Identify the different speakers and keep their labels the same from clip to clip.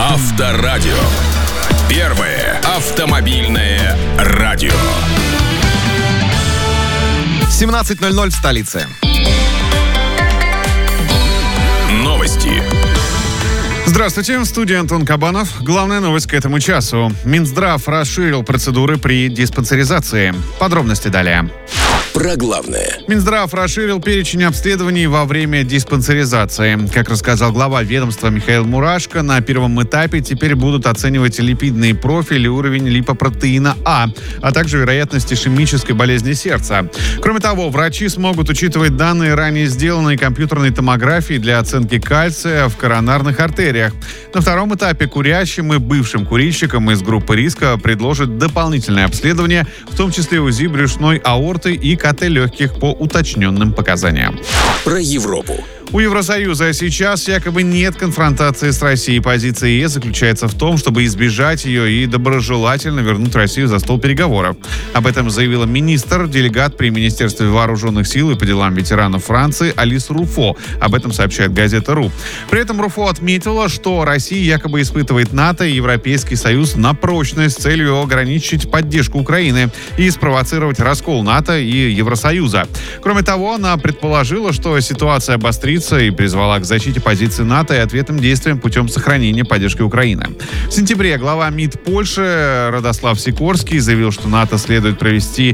Speaker 1: Авторадио. Первое автомобильное радио.
Speaker 2: 17:00 в столице.
Speaker 1: Новости.
Speaker 3: Здравствуйте, в студии Антон Кабанов. Главная новость к этому часу. Минздрав расширил процедуры при диспансеризации. Подробности далее.
Speaker 1: Про главное.
Speaker 3: Минздрав расширил перечень обследований во время диспансеризации. Как рассказал глава ведомства Михаил Мурашко, на первом этапе теперь будут оценивать липидный профиль и уровень липопротеина А также вероятность ишемической болезни сердца. Кроме того, врачи смогут учитывать данные ранее сделанной компьютерной томографии для оценки кальция в коронарных артериях. На втором этапе курящим и бывшим курильщикам из группы риска предложат дополнительное обследование, в том числе УЗИ брюшной аорты и КТ легких по уточненным показаниям.
Speaker 1: Про Европу.
Speaker 3: У Евросоюза сейчас якобы нет конфронтации с Россией. Позиция ЕС заключается в том, чтобы избежать ее и доброжелательно вернуть Россию за стол переговоров. Об этом заявила делегат при Министерстве вооруженных сил и по делам ветеранов Франции Алис Руфо. Об этом сообщает газета РУ. При этом Руфо отметила, что Россия якобы испытывает НАТО и Европейский Союз на прочность с целью ограничить поддержку Украины и спровоцировать раскол НАТО и Евросоюза. Кроме того, она предположила, что ситуация обострится и призвала к защите позиции НАТО и ответным действиям путем сохранения поддержки Украины. В сентябре глава МИД Польши Радослав Сикорский заявил, что НАТО следует провести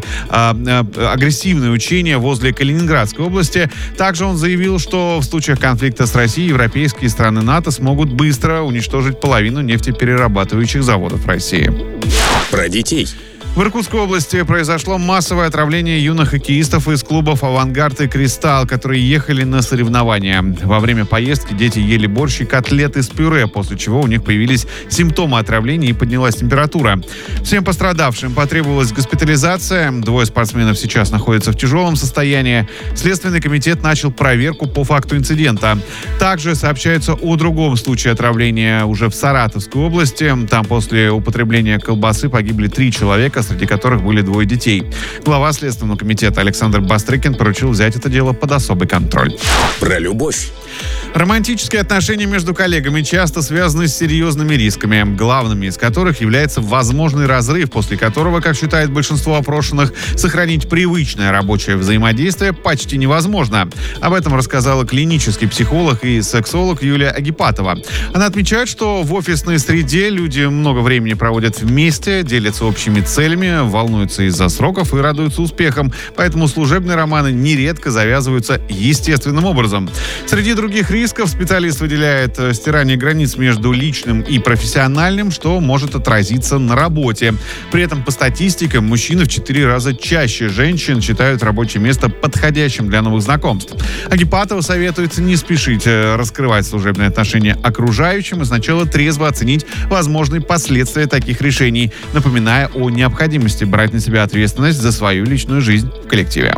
Speaker 3: агрессивные учения возле Калининградской области. Также он заявил, что в случаях конфликта с Россией европейские страны НАТО смогут быстро уничтожить половину нефтеперерабатывающих заводов России.
Speaker 1: Про детей.
Speaker 3: В Иркутской области произошло массовое отравление юных хоккеистов из клубов «Авангард» и «Кристалл», которые ехали на соревнования. Во время поездки дети ели борщ и котлеты с пюре, после чего у них появились симптомы отравления и поднялась температура. Всем пострадавшим потребовалась госпитализация. 2 спортсменов сейчас находятся в тяжелом состоянии. Следственный комитет начал проверку по факту инцидента. Также сообщается о другом случае отравления уже в Саратовской области. Там после употребления колбасы погибли 3 человека, среди которых были 2 детей. Глава Следственного комитета Александр Бастрыкин поручил взять это дело под особый контроль.
Speaker 1: Про любовь.
Speaker 3: Романтические отношения между коллегами часто связаны с серьезными рисками, главными из которых является возможный разрыв, после которого, как считает большинство опрошенных, сохранить привычное рабочее взаимодействие почти невозможно. Об этом рассказала клинический психолог и сексолог Юлия Агипатова. Она отмечает, что в офисной среде люди много времени проводят вместе, делятся общими целями, волнуются из-за сроков и радуются успехам, поэтому служебные романы нередко завязываются естественным образом. Среди других рисков специалист выделяет стирание границ между личным и профессиональным, что может отразиться на работе. При этом по статистике мужчины в 4 раза чаще женщин считают рабочее место подходящим для новых знакомств. Агипатова советует не спешить раскрывать служебные отношения окружающим и сначала трезво оценить возможные последствия таких решений, напоминая о необходимости брать на себя ответственность за свою личную жизнь в коллективе.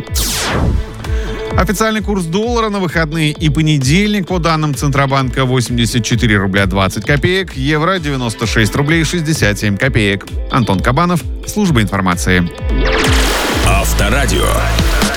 Speaker 3: Официальный курс доллара на выходные и понедельник, по данным Центробанка, 84 рубля 20 копеек, евро 96 рублей 67 копеек. Антон Кабанов, служба информации.
Speaker 1: Авторадио.